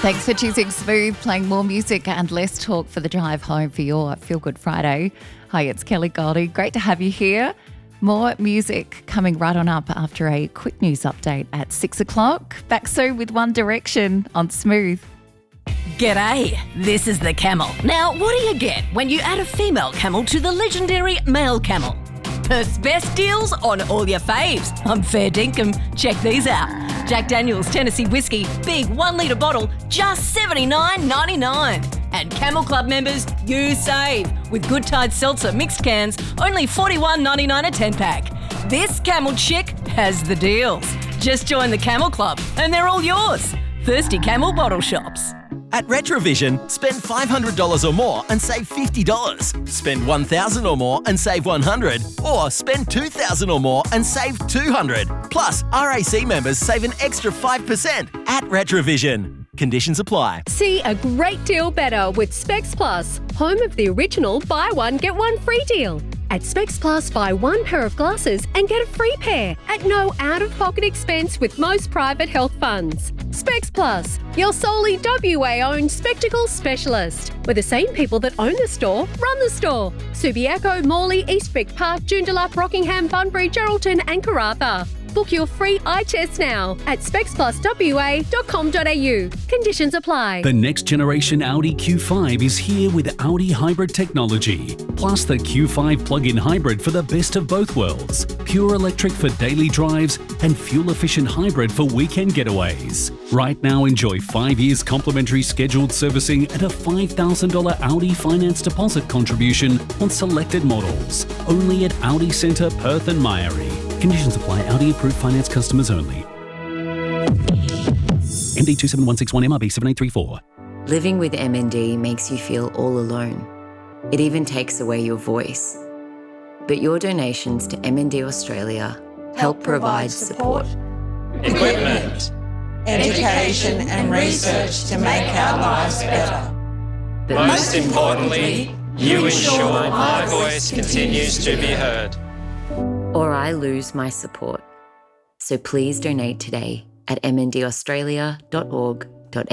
Thanks for choosing Smooth, playing more music and less talk for the drive home for your Feel Good Friday. Hi, it's Kelly Goldie. Great to have you here. More music coming right on up after a quick news update at 6 o'clock. Back soon with One Direction on Smooth. G'day, this is the Camel. Now, what do you get when you add a female camel to the legendary male camel? Perth's best deals on all your faves. I'm fair dinkum. Check these out. Jack Daniel's Tennessee Whiskey, big 1 litre bottle, just $79.99. And Camel Club members, you save. With Good Tide Seltzer mixed cans, only $41.99 a 10-pack. This Camel chick has the deals. Just join the Camel Club and they're all yours. Thirsty Camel bottle shops. At Retrovision, spend $500 or more and save $50. Spend $1,000 or more and save $100. Or spend $2,000 or more and save $200. Plus, RAC members save an extra 5% at Retrovision. Conditions apply. See a great deal better with Specs Plus, home of the original buy one, get one free deal. At Specs Plus, buy one pair of glasses and get a free pair at no out-of-pocket expense with most private health funds. Specs Plus, your solely WA-owned spectacle specialist, where the same people that own the store run the store. Subiaco, Morley, Eastvic Park, Joondalup, Rockingham, Bunbury, Geraldton and Karratha. Book your free eye test now at specspluswa.com.au. Conditions apply. The next generation Audi Q5 is here with Audi hybrid technology, plus the Q5 plug-in hybrid for the best of both worlds. Pure electric for daily drives and fuel-efficient hybrid for weekend getaways. Right now, enjoy 5 years complimentary scheduled servicing and a $5,000 Audi finance deposit contribution on selected models. Only at Audi Centre, Perth and Myrie. Conditions apply. Audi approved finance customers only. MD 27161 MRB 7834. Living with MND makes you feel all alone. It even takes away your voice. But your donations to MND Australia help provide support, equipment, education and research to make our lives better. But most importantly, you ensure my voice continues to be heard. Or I lose my support. So please donate today at mndaustralia.org.au.